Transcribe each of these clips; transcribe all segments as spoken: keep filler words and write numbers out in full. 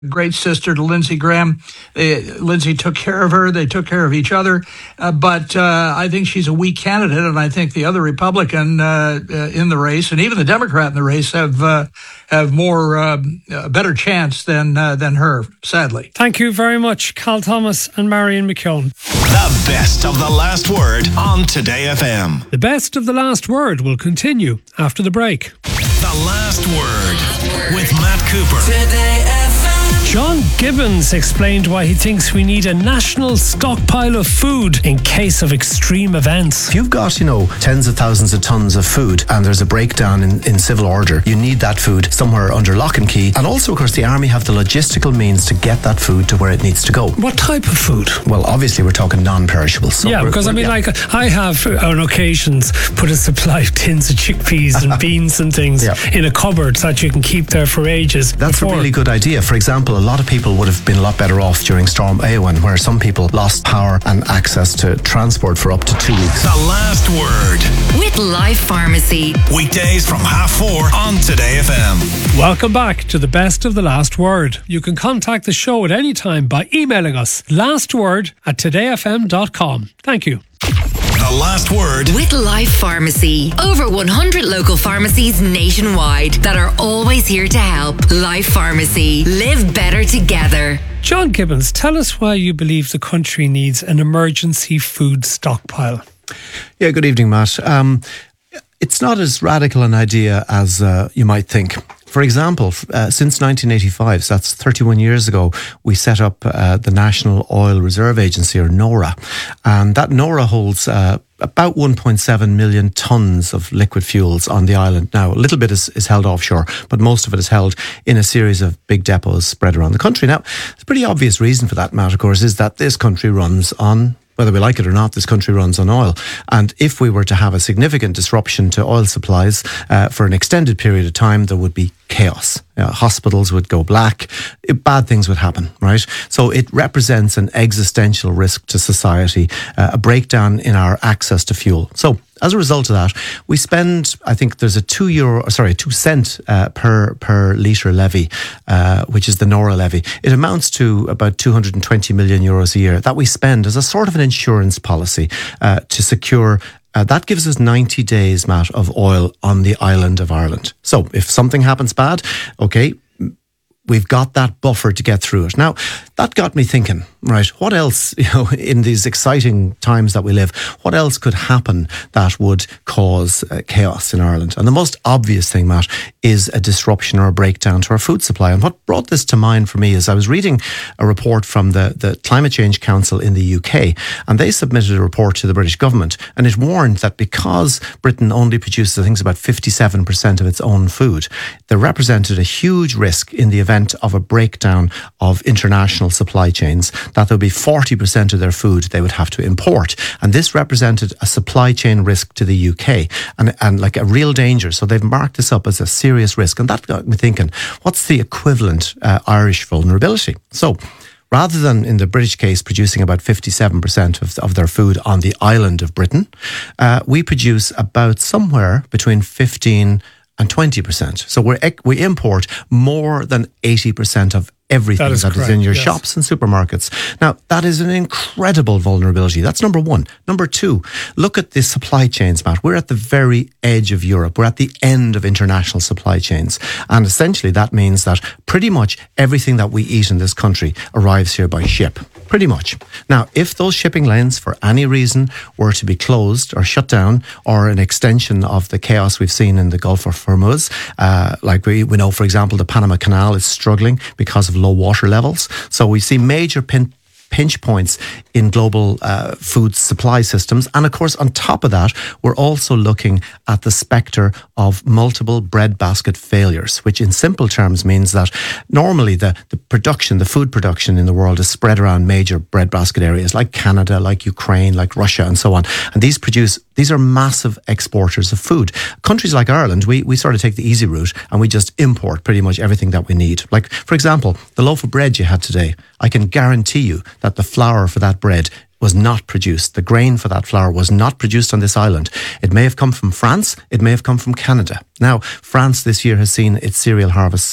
great sister to Lindsey Graham. They, Lindsey took care of her. They took care of each other. Uh, but uh, I think she's a weak candidate, and I think the other Republican uh, uh, in the race, and even the Democrat in the race, have uh, have more uh, a better chance than uh, than her. Sadly. Thank you very much, Cal Thomas and Marion McKeown. The best of the last word on Today F M. The best of the last word will continue after the break. The last word with Matt Cooper. Today F M. John Gibbons explained why he thinks we need a national stockpile of food in case of extreme events. If you've got, you know, tens of thousands of tons of food and there's a breakdown in, in civil order, you need that food somewhere under lock and key. And also, of course, the army have the logistical means to get that food to where it needs to go. What type of food? Well, obviously, we're talking non-perishables. So yeah, because I mean, yeah. like, I have on occasions put a supply of tins of chickpeas and beans and things yeah. in a cupboard so that you can keep there for ages. That's before. a really good idea. For example, a lot of people would have been a lot better off during Storm Eowyn, where some people lost power and access to transport for up to two weeks. The last word with Life Pharmacy. Weekdays from half four on Today F M. Welcome back to the best of the last word. You can contact the show at any time by emailing us lastword at today f m dot com. Thank you. The last word with Life Pharmacy. Over one hundred local pharmacies nationwide that are always here to help. Life Pharmacy. Live better together. John Gibbons, tell us why you believe the country needs an emergency food stockpile. Yeah, good evening, Matt. Um, it's not as radical an idea as uh, you might think. For example, uh, since nineteen eighty-five, so that's thirty-one years ago, we set up uh, the National Oil Reserve Agency, or NORA. And that NORA holds uh, about one point seven million tonnes of liquid fuels on the island. Now, a little bit is, is held offshore, but most of it is held in a series of big depots spread around the country. Now, the pretty obvious reason for that, Matt, of course, is that this country runs on, whether we like it or not, this country runs on oil. And if we were to have a significant disruption to oil supplies uh, for an extended period of time, there would be chaos. Uh, hospitals would go black. It, bad things would happen, right? So it represents an existential risk to society, uh, a breakdown in our access to fuel. So as a result of that, we spend, I think there's a two euro, sorry, two cent uh, per per litre levy, uh, which is the NORA levy. It amounts to about two hundred twenty million euros a year that we spend as a sort of an insurance policy uh, to secure. Uh, that gives us ninety days, Matt, of oil on the island of Ireland. So if something happens bad, okay, we've got that buffer to get through it. Now, that got me thinking, right, what else, you know, in these exciting times that we live, what else could happen that would cause uh, chaos in Ireland? And the most obvious thing, Matt, is a disruption or a breakdown to our food supply. And what brought this to mind for me is I was reading a report from the, the Climate Change Council in the U K, and they submitted a report to the British government, and it warned that because Britain only produces, I think it's about fifty-seven percent of its own food, there represented a huge risk in the event of a breakdown of international supply chains, that there'll be forty percent of their food they would have to import. And this represented a supply chain risk to the U K and, and like a real danger. So they've marked this up as a serious risk. And that got me thinking, what's the equivalent uh, Irish vulnerability? So rather than, in the British case, producing about fifty-seven percent of, of their food on the island of Britain, uh, we produce about somewhere between fifteen and twenty percent. So we we import more than eighty percent of everything that is, that is in your yes. shops and supermarkets. Now, that is an incredible vulnerability. That's number one. Number two, look at the supply chains, Matt. We're at the very edge of Europe. We're at the end of international supply chains. And essentially that means that pretty much everything that we eat in this country arrives here by ship. Pretty much. Now, if those shipping lanes for any reason were to be closed or shut down, or an extension of the chaos we've seen in the Gulf of Hormuz, uh, like we, we know, for example, the Panama Canal is struggling because of low water levels. So we see major pin- pinch points in global uh, food supply systems. And of course, on top of that, we're also looking at the spectre of multiple breadbasket failures, which in simple terms means that normally the, the production, the food production in the world is spread around major breadbasket areas like Canada, like Ukraine, like Russia, and so on. And these produce, these are massive exporters of food. Countries like Ireland, we, we sort of take the easy route and we just import pretty much everything that we need. Like, for example, the loaf of bread you had today, I can guarantee you that the flour for that bread was not produced. The grain for that flour was not produced on this island. It may have come from France. It may have come from Canada. Now, France this year has seen its cereal harvests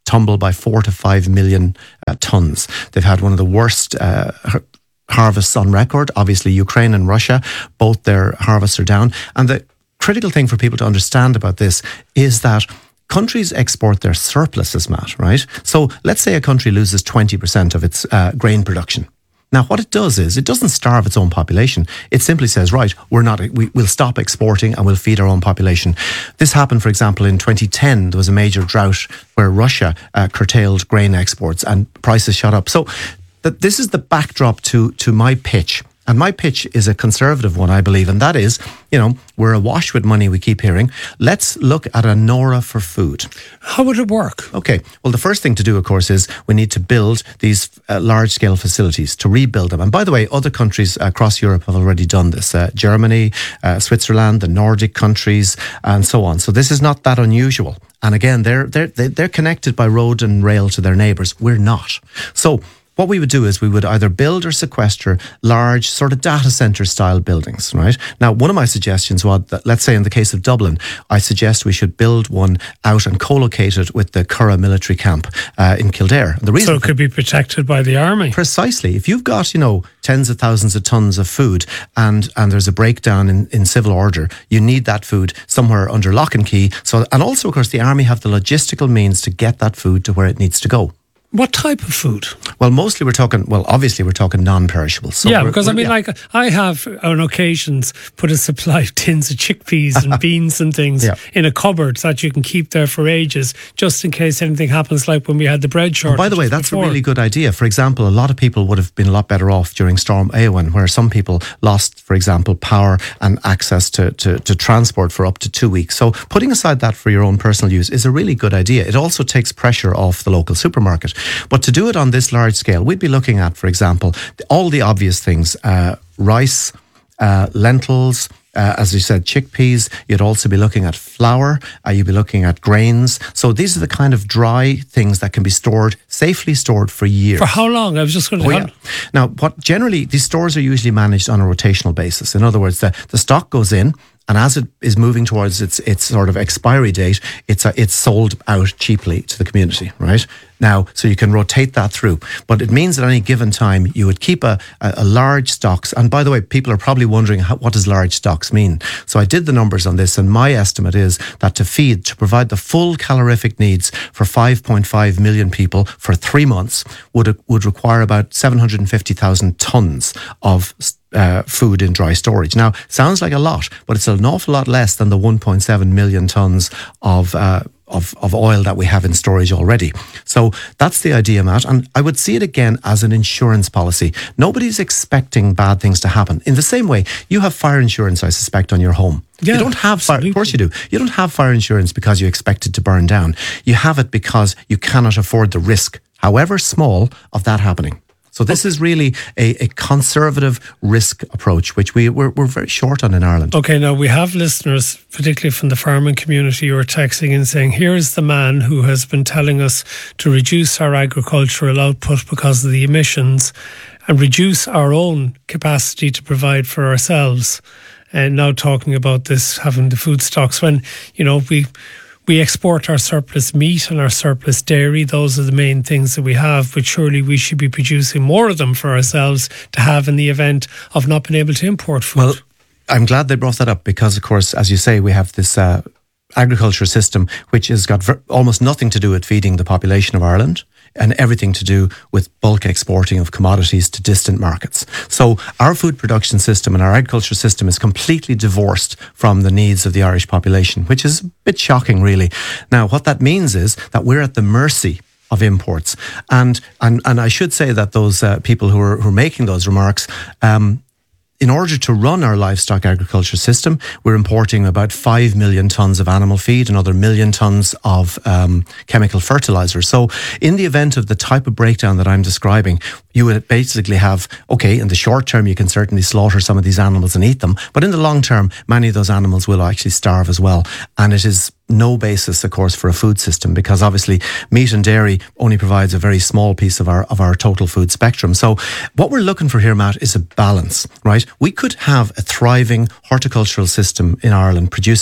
tumble by four to five million uh, tons. They've had one of the worst uh, harvests on record. Obviously, Ukraine and Russia, both their harvests are down. And the critical thing for people to understand about this is that countries export their surpluses, Matt, right? So let's say a country loses twenty percent of its uh, grain production. Now, what it does is it doesn't starve its own population. It simply says, right, we're not, we, we'll stop exporting and we'll feed our own population. This happened, for example, in twenty ten. There was a major drought where Russia uh, curtailed grain exports and prices shot up. So that this is the backdrop to to my pitch. And my pitch is a conservative one, I believe, and that is, you know, we're awash with money, we keep hearing. Let's look at a Nora for food. How would it work? Okay, well, the first thing to do, of course, is we need to build these uh, large-scale facilities, to rebuild them. And by the way, other countries across Europe have already done this. Uh, Germany, uh, Switzerland, the Nordic countries, and so on. So this is not that unusual. And again, they're, they're, they're connected by road and rail to their neighbours. We're not. So what we would do is we would either build or sequester large sort of data centre style buildings, right? Now, one of my suggestions was that, let's say in the case of Dublin, I suggest we should build one out and co-locate it with the Curragh military camp uh, in Kildare. The reason so it could be protected by the army. Precisely. If you've got, you know, tens of thousands of tons of food and, and there's a breakdown in, in civil order, you need that food somewhere under lock and key. So, and also, of course, the army have the logistical means to get that food to where it needs to go. What type of food? Well, mostly we're talking, well, obviously we're talking non-perishables. So yeah, we're, because we're, I mean, yeah. like, I have on occasions put a supply of tins of chickpeas and beans and things yeah. in a cupboard that you can keep there for ages, just in case anything happens, like when we had the bread shortage. And by the way, that's before. a really good idea. For example, a lot of people would have been a lot better off during Storm Éowyn, where some people lost, for example, power and access to, to, to transport for up to two weeks. So putting aside that for your own personal use is a really good idea. It also takes pressure off the local supermarket. But to do it on this large scale, we'd be looking at, for example, all the obvious things, uh, rice, uh, lentils, uh, as you said, chickpeas. You'd also be looking at flour. Uh, you'd be looking at grains. So these are the kind of dry things that can be stored, safely stored for years. For how long? I was just going to... Oh, yeah. Now, what generally, these stores are usually managed on a rotational basis. In other words, the, the stock goes in, and as it is moving towards its its sort of expiry date, it's a, it's sold out cheaply to the community, right? Now, so you can rotate that through. But it means at any given time, you would keep a, a, a large stocks. And by the way, people are probably wondering, how, what does large stocks mean? So I did the numbers on this, and my estimate is that to feed, to provide the full calorific needs for five point five million people for three months would would require about seven hundred fifty thousand tonnes of Uh, food in dry storage. Now, sounds like a lot, but it's an awful lot less than the one point seven million tonnes of uh, of of oil that we have in storage already. So that's the idea, Matt. And I would see it again as an insurance policy. Nobody's expecting bad things to happen. In the same way, you have fire insurance, I suspect, on your home. Yeah, you don't have fire, of course you do. You don't have fire insurance because you expect it to burn down. You have it because you cannot afford the risk, however small, of that happening. So this is really a, a conservative risk approach, which we, we're, we're very short on in Ireland. Okay, now we have listeners, particularly from the farming community, who are texting in saying, here's the man who has been telling us to reduce our agricultural output because of the emissions and reduce our own capacity to provide for ourselves. And now talking about this, having the food stocks, when, you know, we... We export our surplus meat and our surplus dairy. Those are the main things that we have, but surely we should be producing more of them for ourselves to have in the event of not being able to import food. Well, I'm glad they brought that up because, of course, as you say, we have this uh, agriculture system which has got ver- almost nothing to do with feeding the population of Ireland and everything to do with bulk exporting of commodities to distant markets. So our food production system and our agriculture system is completely divorced from the needs of the Irish population, which is a bit shocking, really. Now, what that means is that we're at the mercy of imports. And and, and I should say that those uh, people who are, who are making those remarks, um, in order to run our livestock agriculture system, we're importing about five million tonnes of animal feed, another million tonnes of um, chemical fertilizer. So in the event of the type of breakdown that I'm describing, you would basically have, okay, in the short term, you can certainly slaughter some of these animals and eat them. But in the long term, many of those animals will actually starve as well. And it is no basis, of course, for a food system because obviously meat and dairy only provides a very small piece of our of our total food spectrum. So what we're looking for here, Matt, is a balance, right? We could have a thriving horticultural system in Ireland producing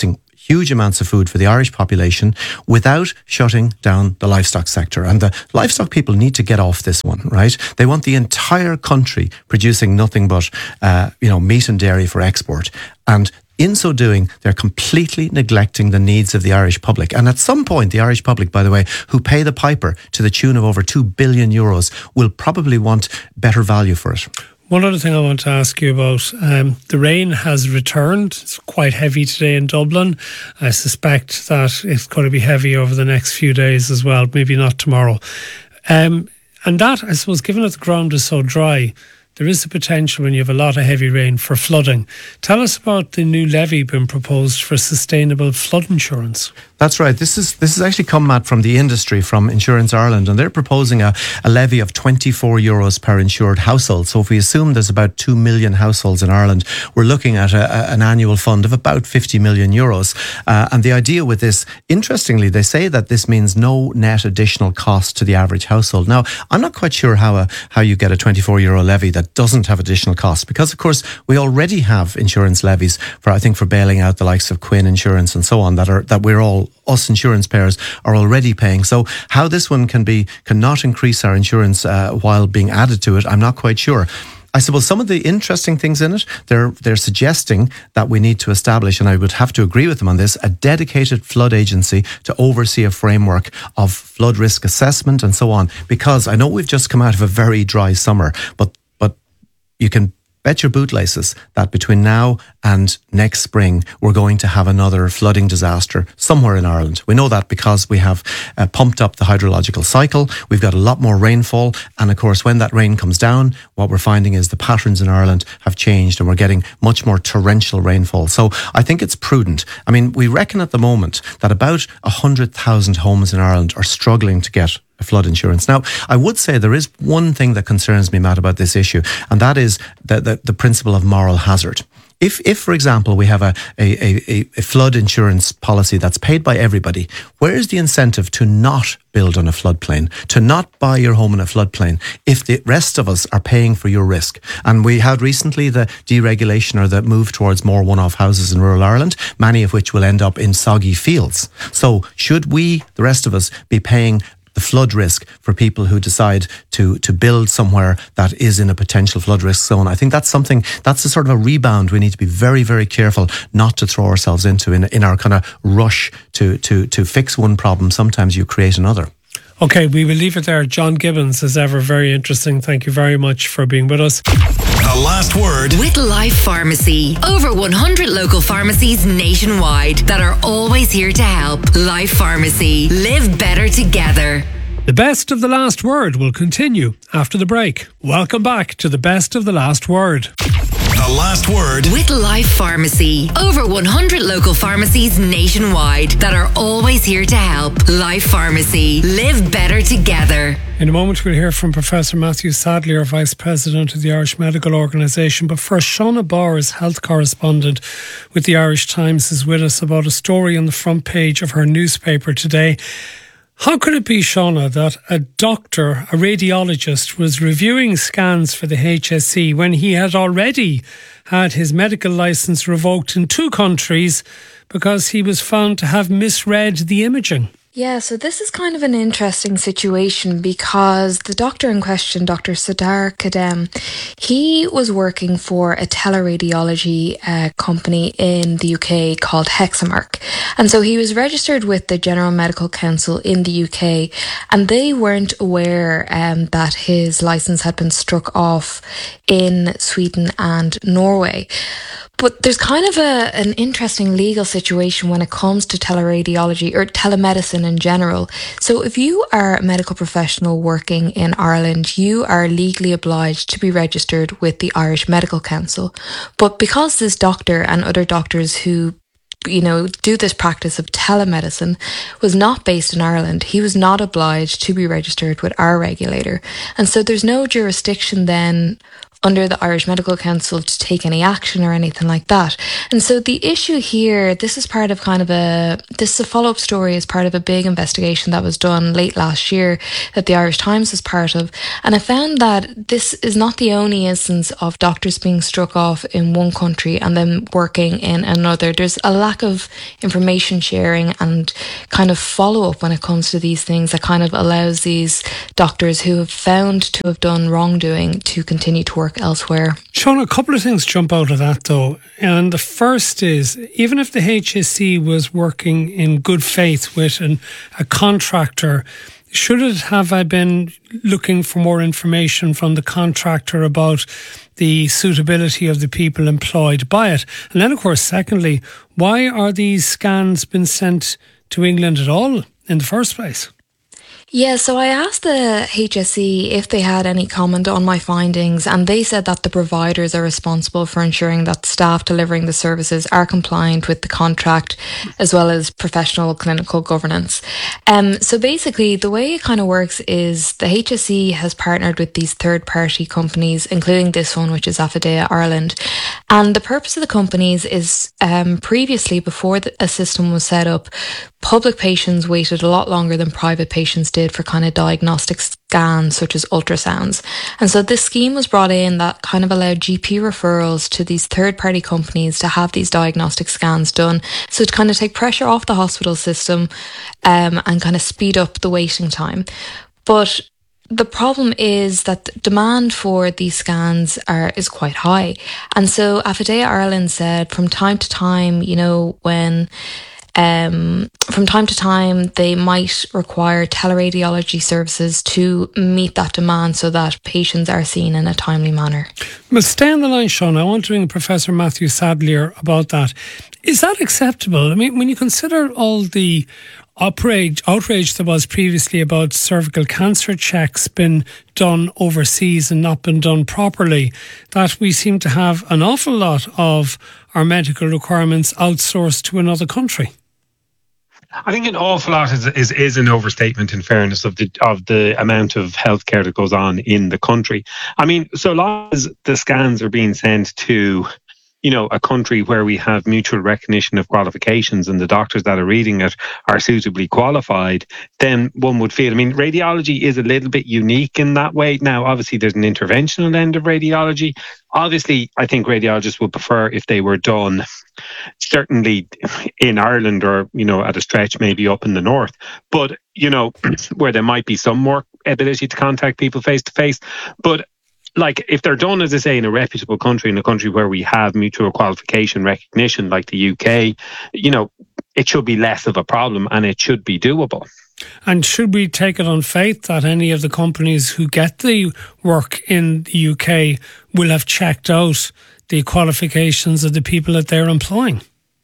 huge amounts of food for the Irish population without shutting down the livestock sector. And the livestock people need to get off this one, right? They want the entire country producing nothing but, uh, you know, meat and dairy for export. And in so doing, they're completely neglecting the needs of the Irish public. And at some point, the Irish public, by the way, who pay the piper to the tune of over two billion euros, will probably want better value for it. One other thing I want to ask you about, um, the rain has returned. It's quite heavy today in Dublin. I suspect that it's going to be heavy over the next few days as well, maybe not tomorrow. Um, and that, I suppose, given that the ground is so dry, there is a potential when you have a lot of heavy rain for flooding. Tell us about the new levy being proposed for sustainable flood insurance. That's right. This is this has actually come, Matt, from the industry, from Insurance Ireland, and they're proposing a, a levy of twenty-four euros per insured household. So if we assume there's about two million households in Ireland, we're looking at a, a, an annual fund of about fifty million euros. Uh, and the idea with this, interestingly, they say that this means no net additional cost to the average household. Now, I'm not quite sure how a, how you get a twenty-four euro levy that doesn't have additional costs, because of course we already have insurance levies for, I think, for bailing out the likes of Quinn Insurance and so on, that are that we're all, us insurance payers are already paying. So how this one can be cannot increase our insurance uh, while being added to it, I'm not quite sure. I suppose some of the interesting things in it, they're they're suggesting that we need to establish, and I would have to agree with them on this, a dedicated flood agency to oversee a framework of flood risk assessment and so on. Because I know we've just come out of a very dry summer, but but you can bet your bootlaces that between now and next spring, we're going to have another flooding disaster somewhere in Ireland. We know that because we have uh, pumped up the hydrological cycle. We've got a lot more rainfall. And of course, when that rain comes down, what we're finding is the patterns in Ireland have changed and we're getting much more torrential rainfall. So I think it's prudent. I mean, we reckon at the moment that about one hundred thousand homes in Ireland are struggling to get flood insurance. Now, I would say there is one thing that concerns me, Matt, about this issue, and that is the, the, the principle of moral hazard. If, if, for example, we have a, a, a, a flood insurance policy that's paid by everybody, where is the incentive to not build on a floodplain, to not buy your home in a floodplain, if the rest of us are paying for your risk? And we had recently the deregulation or the move towards more one-off houses in rural Ireland, many of which will end up in soggy fields. So should we, the rest of us, be paying the flood risk for people who decide to to build somewhere that is in a potential flood risk zone? I think that's something, that's a sort of a rebound we need to be very, very careful not to throw ourselves into in, in our kind of rush to, to, to fix one problem. Sometimes you create another. Okay, we will leave it there. John Gibbons, as ever, very interesting. Thank you very much for being with us. The last word with Life Pharmacy. Over one hundred local pharmacies nationwide that are always here to help. Life Pharmacy. Live better together. The best of the last word will continue after the break. Welcome back to the best of the last word. The last word with Life Pharmacy. Over one hundred local pharmacies nationwide that are always here to help. Life Pharmacy. Live better together. In a moment, we'll hear from Professor Matthew Sadlier, Vice President of the Irish Medical Organisation. But first, Shauna Bowers, health correspondent with the Irish Times, is with us about a story on the front page of her newspaper today. How could it be, Shauna, that a doctor, a radiologist, was reviewing scans for the H S E when he had already had his medical licence revoked in two countries because he was found to have misread the imaging? Yeah, so this is kind of an interesting situation because the doctor in question, Doctor Sardar Kadem, he was working for a teleradiology uh, company in the U K called Hexamark. And so he was registered with the General Medical Council in the U K, and they weren't aware um, that his licence had been struck off in Sweden and Norway. But there's kind of a an interesting legal situation when it comes to teleradiology or telemedicine in general. So if you are a medical professional working in Ireland, you are legally obliged to be registered with the Irish Medical Council. But because this doctor and other doctors who you know, do this practice of telemedicine was not based in Ireland, he was not obliged to be registered with our regulator. And so there's no jurisdiction then under the Irish Medical Council to take any action or anything like that. And so the issue here, this is part of kind of a, this is a follow-up story as part of a big investigation that was done late last year that the Irish Times was part of. And I found that this is not the only instance of doctors being struck off in one country and then working in another. There's a lack of information sharing and kind of follow-up when it comes to these things that kind of allows these doctors who have found to have done wrongdoing to continue to work elsewhere. Sean, a couple of things jump out of that though. And the first is, even if the H S C was working in good faith with an, a contractor, should it have I been looking for more information from the contractor about the suitability of the people employed by it? And then, of course, secondly, why are these scans been sent to England at all in the first place? Yeah, so I asked the H S C if they had any comment on my findings, and they said that the providers are responsible for ensuring that staff delivering the services are compliant with the contract as well as professional clinical governance. Um, so basically, the way it kind of works is the H S C has partnered with these third-party companies, including this one, which is Affidea Ireland. And the purpose of the companies is um, previously, before the, a system was set up, public patients waited a lot longer than private patients did for kind of diagnostic scans such as ultrasounds. And so this scheme was brought in that kind of allowed G P referrals to these third-party companies to have these diagnostic scans done. So to kind of take pressure off the hospital system um, and kind of speed up the waiting time. But the problem is that demand for these scans are is quite high. And so Affidea Ireland said from time to time, you know, when Um, from time to time, they might require teleradiology services to meet that demand so that patients are seen in a timely manner. But stay on the line, Sean. I want to ring Professor Matthew Sadlier about that. Is that acceptable? I mean, when you consider all the outrage, outrage there was previously about cervical cancer checks been done overseas and not been done properly, that we seem to have an awful lot of our medical requirements outsourced to another country. I think an awful lot is, is is an overstatement, in fairness, of the of the amount of healthcare that goes on in the country. I mean, so long as the scans are being sent to, you know, a country where we have mutual recognition of qualifications and the doctors that are reading it are suitably qualified, then one would feel, I mean, radiology is a little bit unique in that way. Now, obviously, there's an interventional end of radiology. Obviously, I think radiologists would prefer if they were done certainly in Ireland or, you know, at a stretch, maybe up in the north. But, you know, where there might be some more ability to contact people face to face. But like, if they're done, as I say, in a reputable country, in a country where we have mutual qualification recognition, like the U K, you know, it should be less of a problem and it should be doable. And should we take it on faith that any of the companies who get the work in the U K will have checked out the qualifications of the people that they're employing?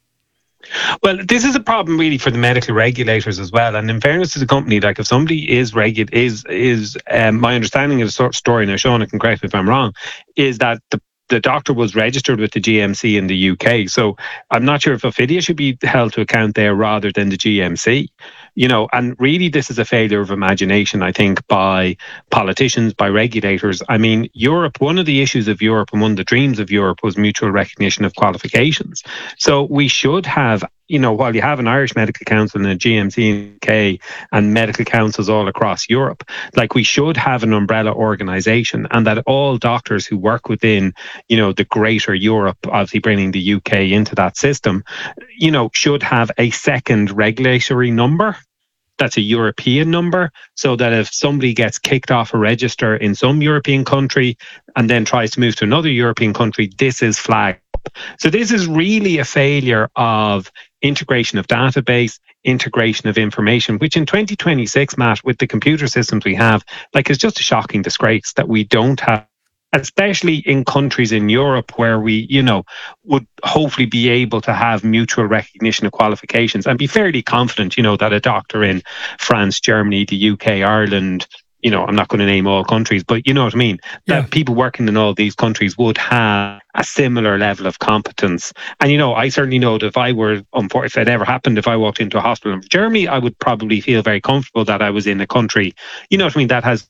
Well, this is a problem really for the medical regulators as well. And in fairness to the company, like if somebody is regu- is is um, my understanding of the sort of story, now Sean can correct me if I'm wrong, is that the the doctor was registered with the G M C in the U K. So I'm not sure if Affidea should be held to account there rather than the G M C. You know, and really this is a failure of imagination, I think, by politicians, by regulators. I mean, Europe, one of the issues of Europe and one of the dreams of Europe was mutual recognition of qualifications. So we should have, you know, while you have an Irish Medical Council and a G M C in the U K and medical councils all across Europe, like we should have an umbrella organisation, and that all doctors who work within, you know, the greater Europe, obviously bringing the U K into that system, you know, should have a second regulatory number. That's a European number, so that if somebody gets kicked off a register in some European country and then tries to move to another European country, this is flagged up. So this is really a failure of integration of database, integration of information, which in twenty twenty-six, Matt, with the computer systems we have, like, is just a shocking disgrace that we don't have, especially in countries in Europe where we, you know, would hopefully be able to have mutual recognition of qualifications and be fairly confident, you know, that a doctor in France, Germany, the U K, Ireland, you know, I'm not going to name all countries, but you know what I mean, that yeah. people working in all these countries would have a similar level of competence. And, you know, I certainly know that if I were, if it ever happened, if I walked into a hospital in Germany, I would probably feel very comfortable that I was in a country, you know what I mean, that has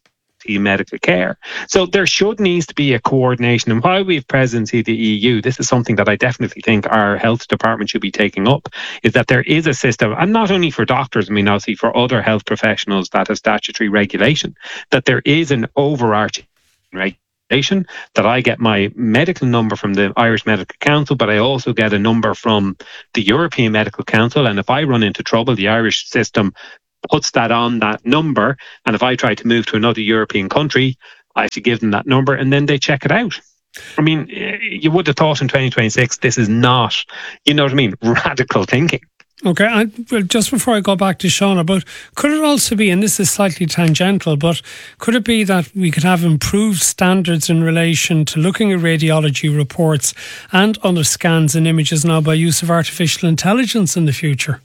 quality of medical care. So there should needs to be a coordination. And while we have presidency of the E U, this is something that I definitely think our health department should be taking up, is that there is a system, and not only for doctors, I mean, obviously for other health professionals that have statutory regulation, that there is an overarching regulation, that I get my medical number from the Irish Medical Council, but I also get a number from the European Medical Council. And if I run into trouble, the Irish system puts that on that number. And if I try to move to another European country, I have to give them that number and then they check it out. I mean, you would have thought in twenty twenty-six, this is not, you know what I mean, radical thinking. Okay, I, well, just before I go back to Shauna, but could it also be, and this is slightly tangential, but could it be that we could have improved standards in relation to looking at radiology reports and other scans and images now by use of artificial intelligence in the future?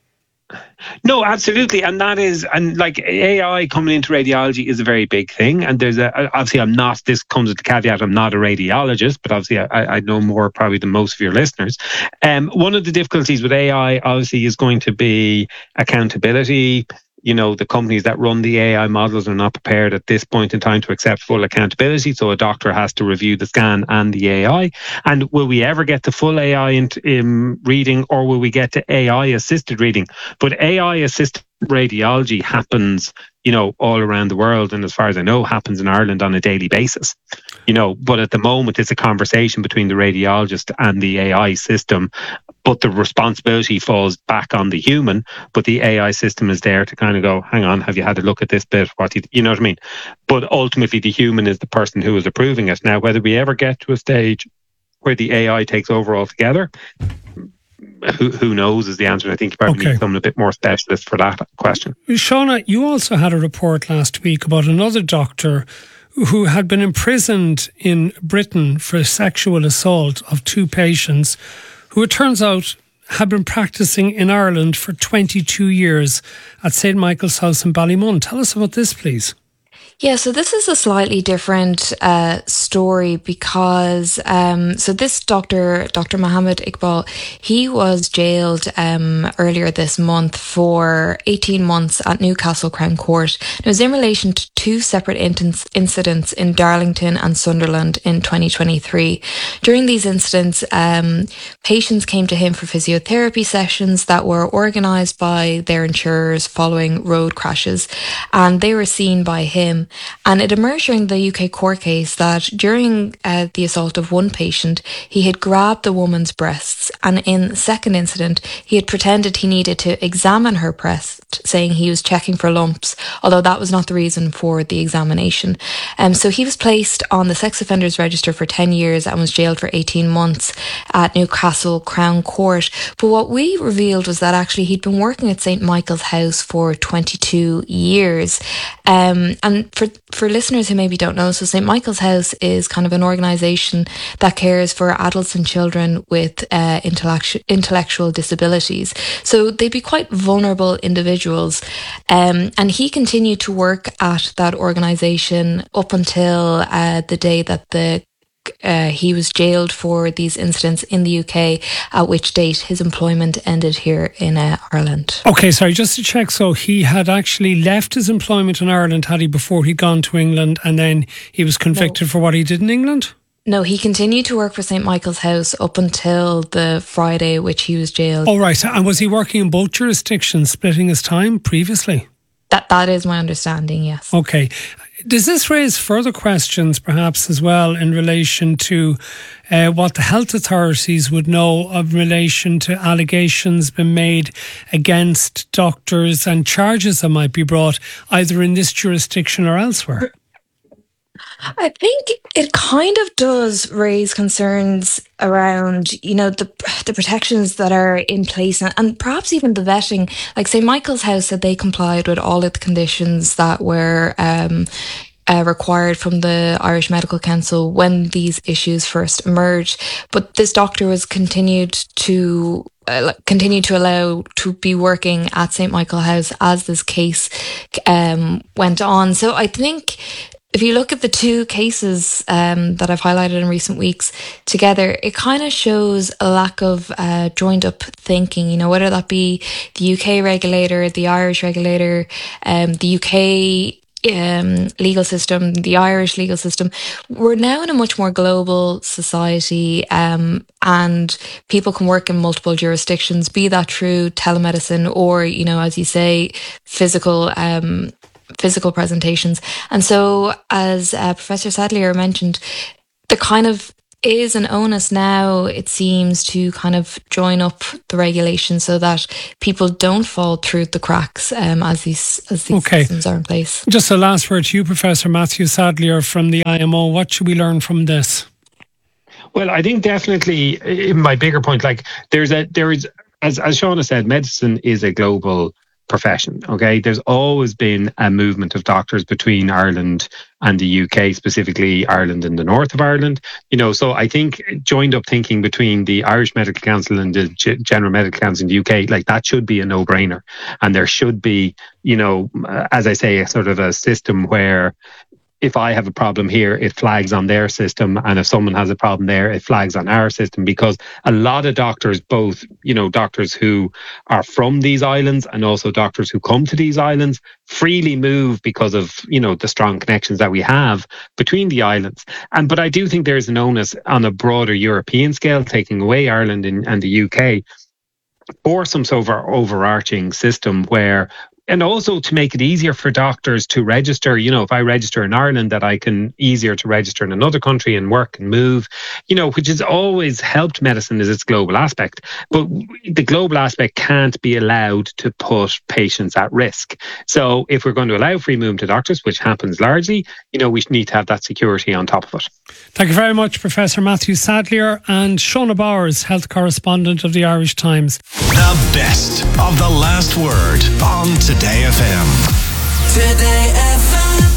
No, absolutely. And that is, and like A I coming into radiology is a very big thing. And there's a, obviously I'm not, this comes with the caveat, I'm not a radiologist, but obviously I, I know more probably than most of your listeners. Um, one of the difficulties with A I obviously is going to be accountability. You know, the companies that run the A I models are not prepared at this point in time to accept full accountability. So a doctor has to review the scan and the A I. And will we ever get to full A I in, in reading, or will we get to A I assisted reading? But A I assisted radiology happens, you know, all around the world. And as far as I know, happens in Ireland on a daily basis. You know, but at the moment, it's a conversation between the radiologist and the A I system. But the responsibility falls back on the human, but the A I system is there to kind of go, hang on, have you had a look at this bit? What you, you know what I mean? But ultimately, the human is the person who is approving it. Now, whether we ever get to a stage where the A I takes over altogether, who, who knows is the answer. I think you probably okay. need someone a bit more specialist for that question. Shauna, you also had a report last week about another doctor who had been imprisoned in Britain for sexual assault of two patients, who it turns out had been practicing in Ireland for twenty-two years at Saint Michael's House in Ballymun. Tell us about this, please. Yeah, so this is a slightly different uh, story because, um, so this doctor, Doctor Mohammed Iqbal, he was jailed um, earlier this month for eighteen months at Newcastle Crown Court. It was in relation to two separate in- incidents in Darlington and Sunderland in twenty twenty-three. During these incidents, um, patients came to him for physiotherapy sessions that were organised by their insurers following road crashes, and they were seen by him. And it emerged during the U K court case that during uh, the assault of one patient, he had grabbed the woman's breasts, and in the second incident, he had pretended he needed to examine her breast, saying he was checking for lumps, although that was not the reason for the examination. Um, so he was placed on the sex offenders register for ten years and was jailed for eighteen months at Newcastle Crown Court. But what we revealed was that actually he'd been working at Saint Michael's House for twenty-two years. Um, and for for listeners who maybe don't know, so Saint Michael's House is kind of an organisation that cares for adults and children with uh, intellectual intellectual disabilities. So they'd be quite vulnerable individuals. Um, and he continued to work at that organisation up until uh, the day that the Uh, he was jailed for these incidents in the U K, at which date his employment ended here in uh, Ireland. Okay, sorry, just to check, so he had actually left his employment in Ireland, had he, before he'd gone to England, and then he was convicted no. for what he did in England? No, he continued to work for Saint Michael's House up until the Friday which he was jailed. Oh, right. And was he working in both jurisdictions, splitting his time previously? That That is my understanding, yes. Okay. Does this raise further questions, perhaps, as well, in relation to uh, what the health authorities would know of relation to allegations being made against doctors and charges that might be brought either in this jurisdiction or elsewhere? I think it kind of does raise concerns around, you know, the the protections that are in place and, and perhaps even the vetting. Like Saint Michael's House said they complied with all of the conditions that were um, uh, required from the Irish Medical Council when these issues first emerged. But this doctor was continued to Uh, continue to allow to be working at Saint Michael's House as this case um, went on. So I think if you look at the two cases um, that I've highlighted in recent weeks together, it kind of shows a lack of uh, joined up thinking, you know, whether that be the U K regulator, the Irish regulator, um, the U K um, legal system, the Irish legal system. We're now in a much more global society, um, and people can work in multiple jurisdictions, be that through telemedicine or, you know, as you say, physical um, physical presentations. And so, as uh, Professor Sadlier mentioned, the kind of is an onus now, it seems, to kind of join up the regulations so that people don't fall through the cracks um, as these as these okay. systems are in place. Just a last word to you, Professor Matthew Sadlier from the I M O. What should we learn from this? Well, I think definitely in my bigger point, like there's a there is as as Shauna said, medicine is a global profession. Okay, there's always been a movement of doctors between Ireland and the U K, specifically Ireland and the north of Ireland. You know, so I think joined up thinking between the Irish Medical Council and the G- General Medical Council in the U K, like that should be a no-brainer. And there should be, you know, as I say, a sort of a system where if I have a problem here, it flags on their system. And if someone has a problem there, it flags on our system, because a lot of doctors, both, you know, doctors who are from these islands and also doctors who come to these islands, freely move because of, you know, the strong connections that we have between the islands. And but I do think there's an onus on a broader European scale, taking away Ireland and, and the U K, or some sort of overarching system where, and also to make it easier for doctors to register. You know, if I register in Ireland, that I can easier to register in another country and work and move, you know, which has always helped medicine is its global aspect. But the global aspect can't be allowed to put patients at risk. So if we're going to allow free movement to doctors, which happens largely, you know, we need to have that security on top of it. Thank you very much, Professor Matthew Sadlier and Shauna Bowers, health correspondent of the Irish Times. The best of the last word on Today F M. Today F M.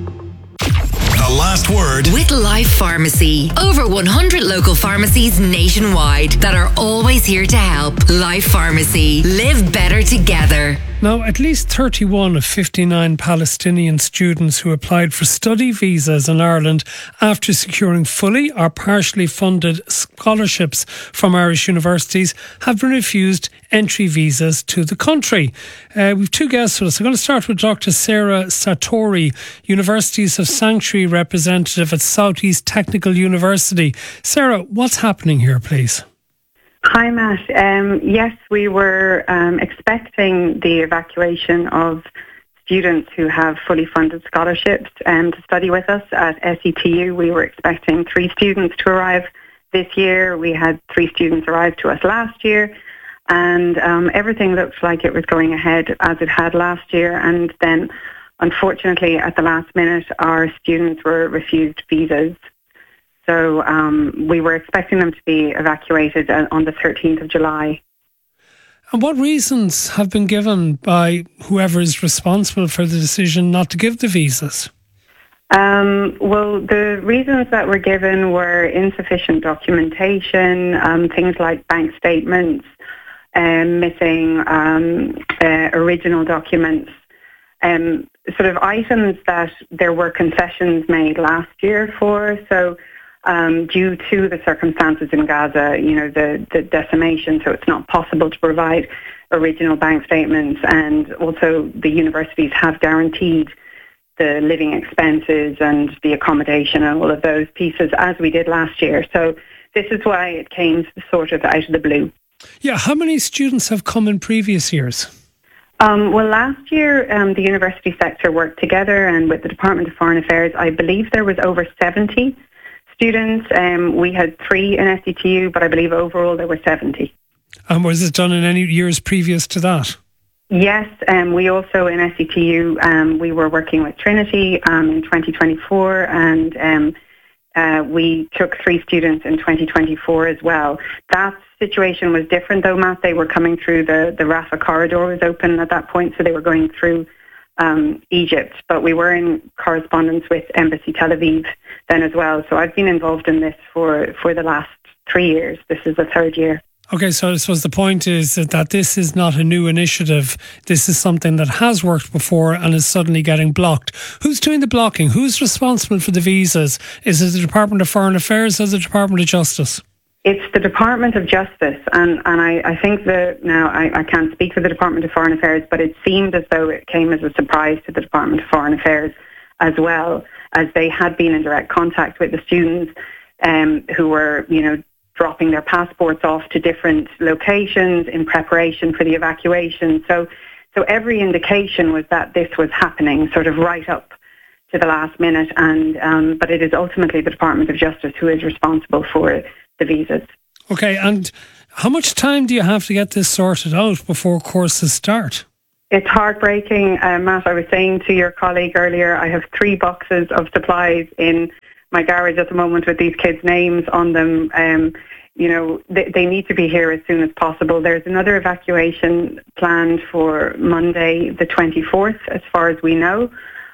The last word with Life Pharmacy. Over one hundred local pharmacies nationwide that are always here to help. Life Pharmacy. Live better together. Now, at least thirty-one of fifty-nine Palestinian students who applied for study visas in Ireland after securing fully or partially funded scholarships from Irish universities have been refused entry visas to the country. Uh, we've two guests with us. I'm going to start with Doctor Sarah Sartori, Universities of Sanctuary representative at Southeast Technical University. Sarah, what's happening here, please? Hi, Matt. Um, yes, we were um, expecting the evacuation of students who have fully funded scholarships um, to study with us at S E T U. We were expecting three students to arrive this year. We had three students arrive to us last year, and um, everything looked like it was going ahead as it had last year. And then, unfortunately, at the last minute, our students were refused visas. So um, we were expecting them to be evacuated on the thirteenth of July. And what reasons have been given by whoever is responsible for the decision not to give the visas? Um, well, the reasons that were given were insufficient documentation, um, things like bank statements, um, missing um, uh, original documents, um, sort of items that there were concessions made last year for. So Um, due to the circumstances in Gaza, you know, the, the decimation, so it's not possible to provide original bank statements, and also the universities have guaranteed the living expenses and the accommodation and all of those pieces, as we did last year. So this is why it came sort of out of the blue. Yeah, how many students have come in previous years? Um, well, last year, um, the university sector worked together, and with the Department of Foreign Affairs, I believe there was over seventy students. Um, we had three in S E T U, but I believe overall there were seventy. And was it done in any years previous to that? Yes, um, we also in S E T U, um, we were working with Trinity um, in twenty twenty-four, and um, uh, we took three students in twenty twenty-four as well. That situation was different though, Matt. They were coming through the, the Rafah corridor was open at that point, so they were going through Um, Egypt, but we were in correspondence with Embassy Tel Aviv then as well. So I've been involved in this for, for the last three years. This is the third year. Okay, so I suppose the point is that this is not a new initiative. This is something that has worked before and is suddenly getting blocked. Who's doing the blocking? Who's responsible for the visas? Is it the Department of Foreign Affairs or the Department of Justice? It's the Department of Justice, and, and I, I think that, now I, I can't speak for the Department of Foreign Affairs, but it seemed as though it came as a surprise to the Department of Foreign Affairs as well, as they had been in direct contact with the students um, who were, you know, dropping their passports off to different locations in preparation for the evacuation. So, so every indication was that this was happening sort of right up to the last minute, and um, but it is ultimately the Department of Justice who is responsible for the visas. Okay, and how much time do you have to get this sorted out before courses start? It's heartbreaking, uh, Matt. I was saying to your colleague earlier, I have three boxes of supplies in my garage at the moment with these kids' names on them. Um, you know, they, they need to be here as soon as possible. There's another evacuation planned for Monday, the twenty-fourth, as far as we know.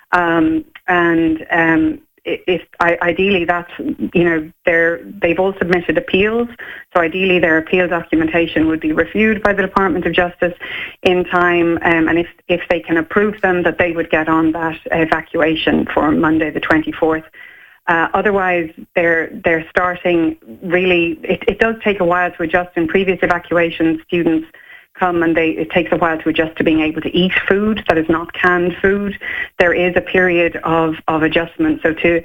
Um, and um, if I, ideally that's, you know, they're, they've all submitted appeals, so ideally their appeal documentation would be reviewed by the Department of Justice in time, um, and if, if they can approve them, that they would get on that evacuation for Monday the twenty-fourth. Uh, otherwise, they're they're starting really, it, it does take a while to adjust. In previous evacuations, students come and they it takes a while to adjust to being able to eat food that is not canned food. There is a period of, of adjustment. So to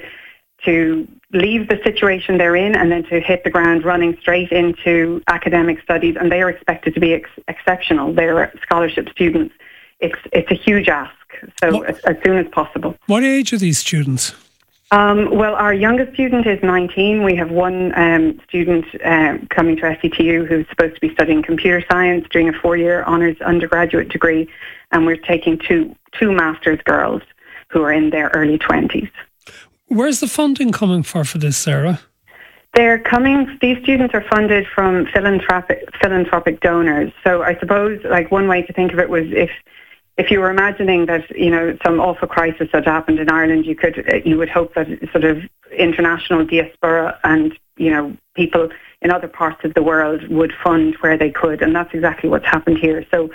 to leave the situation they're in and then to hit the ground running straight into academic studies, and they are expected to be ex- exceptional. They're scholarship students. It's it's a huge ask. So as, as soon as possible. What age are these students? Um, well, our youngest student is nineteen. We have one um, student uh, coming to S C T U who's supposed to be studying computer science, doing a four-year honours undergraduate degree, and we're taking two two master's girls who are in their early twenties. Where's the funding coming for for this, Sarah? They're coming, these students are funded from philanthropic philanthropic donors. So I suppose, like, one way to think of it was if If you were imagining that, you know, some awful crisis had happened in Ireland, you could, you would hope that sort of international diaspora and, you know, people in other parts of the world would fund where they could, and that's exactly what's happened here. So,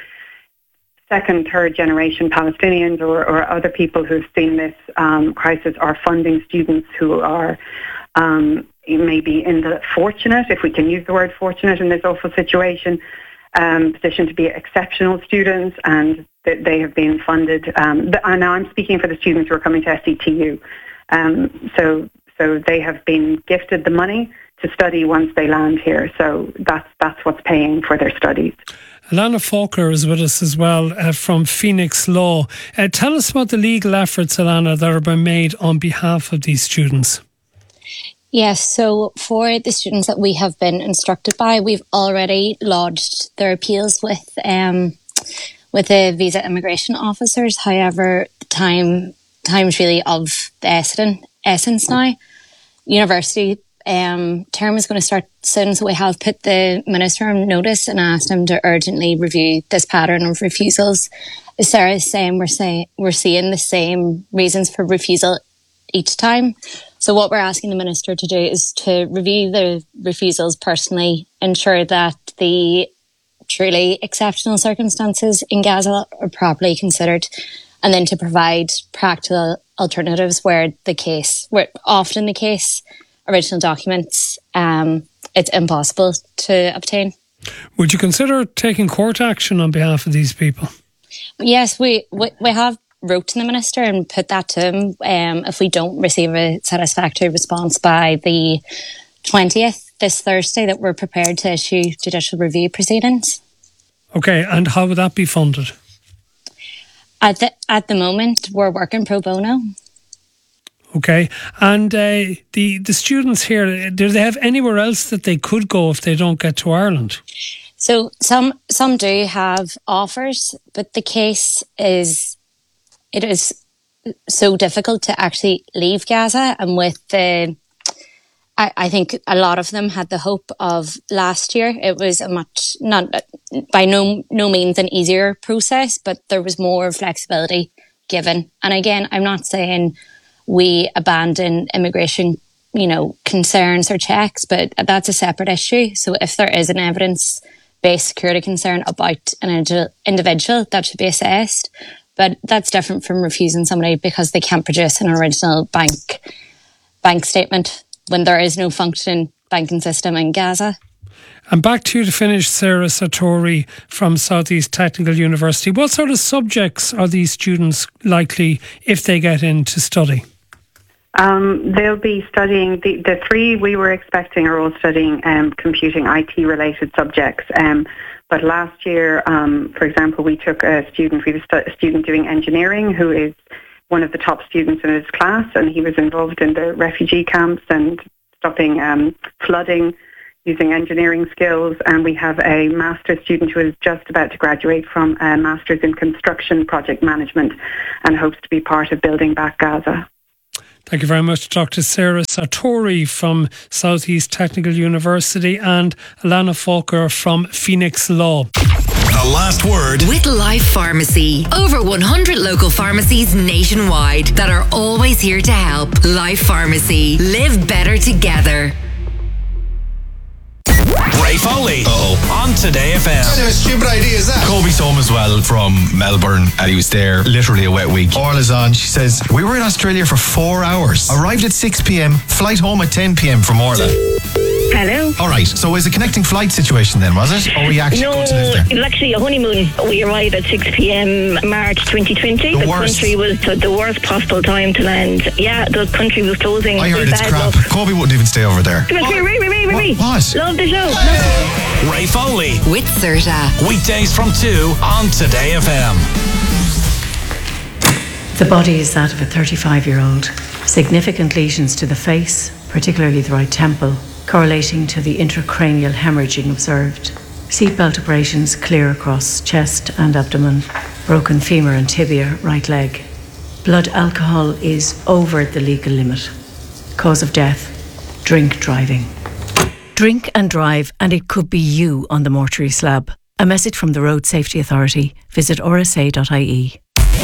second, third generation Palestinians or, or other people who've seen this um, crisis are funding students who are um, maybe in the fortunate, if we can use the word fortunate in this awful situation, um, position to be exceptional students, and they have been funded. Um, and now I'm speaking for the students who are coming to S C T U. Um, so, so they have been gifted the money to study once they land here. So that's that's what's paying for their studies. Alana Faulkner is with us as well uh, from Phoenix Law. Uh, tell us about the legal efforts, Alana, that are being made on behalf of these students. Yes, so for the students that we have been instructed by, we've already lodged their appeals with um, with the visa immigration officers. However, time time's really of the essence now. University um, term is going to start soon, so we have put the Minister on notice and asked him to urgently review this pattern of refusals. As Sarah is saying, we're, say, we're seeing the same reasons for refusal each time. So what we're asking the Minister to do is to review the refusals personally, ensure that the truly exceptional circumstances in Gaza are properly considered, and then to provide practical alternatives where the case, where often the case, original documents, um, it's impossible to obtain. Would you consider taking court action on behalf of these people? Yes, we we, we have wrote to the Minister and put that to him. Um, if we don't receive a satisfactory response by the twentieth, this Thursday, that we're prepared to issue judicial review proceedings. Okay, and how would that be funded? At the, at the moment, we're working pro bono. Okay, and uh, the, the students here, do they have anywhere else that they could go if they don't get to Ireland? So some some do have offers, but the case is, it is so difficult to actually leave Gaza, and with the, I, I think a lot of them had the hope of last year. It was a much, not by no no means an easier process, but there was more flexibility given. And again, I'm not saying we abandon immigration, you know, concerns or checks, but that's a separate issue. So if there is an evidence-based security concern about an individual, that should be assessed. But that's different from refusing somebody because they can't produce an original bank bank statement when there is no functioning banking system in Gaza. And back to you to finish, Sarah Sartori from Southeast Technical University. What sort of subjects are these students likely, if they get in, to study? Um, they'll be studying, the, the three we were expecting are all studying um, computing I T related subjects. Um, but last year, um, for example, we took a student, we have a, stu- a student doing engineering who is one of the top students in his class, and he was involved in the refugee camps and stopping um, flooding using engineering skills. And we have a master's student who is just about to graduate from a master's in construction project management and hopes to be part of building back Gaza. Thank you very much, Doctor Sarah Sartori from Southeast Technical University and Alana Falker from Phoenix Law. The last word with Life Pharmacy. Over one hundred local pharmacies nationwide that are always here to help. Life Pharmacy. Live better together. Ray Foley. Uh-oh. On Today F M. What kind of a stupid idea is that? Kobe's home as well from Melbourne, and he was there literally a wet week. Orla's on. She says, we were in Australia for four hours. Arrived at six p.m. Flight home at ten p.m. from Orla. Hello. All right. So it was a connecting flight situation then, was it? Or were you actually no, going to live there? it was actually a honeymoon. We arrived at six p.m. March twenty twenty. The The, worst. country was the, the worst possible time to land. Yeah, the country was closing. I It heard was it's bad crap. luck. Kobe wouldn't even stay over there. Come on, Ray, Ray, Ray, Ray, Ray. What? Love the show. Ray Foley. With Serta. Weekdays from two on Today F M. The body is that of a thirty-five-year-old. Significant lesions to the face, particularly the right temple, correlating to the intracranial hemorrhaging observed. Seatbelt abrasions clear across chest and abdomen. Broken femur and tibia, right leg. Blood alcohol is over the legal limit. Cause of death, drink driving. Drink and drive, and it could be you on the mortuary slab. A message from the Road Safety Authority. Visit r s a dot i e.